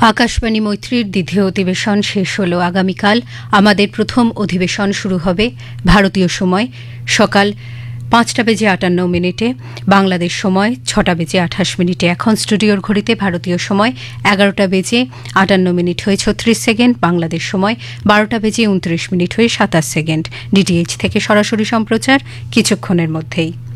আকাশবাণী মৈত্রীর দ্বিতীয় অধিবেশন শেষ হল আগামীকাল। আমাদের প্রথম অধিবেশন শুরু হবে ভারতীয় সময় সকাল 5:58 বাংলাদেশ সময় 6:28। এখন স্টুডিওর ঘড়িতে ভারতীয় সময় 11:58 হয়ে 36 বাংলাদেশ সময় 12:29 হয়ে 27। ডিটিএইচ থেকে সরাসরি সম্প্রচার কিছুক্ষণের মধ্যেই।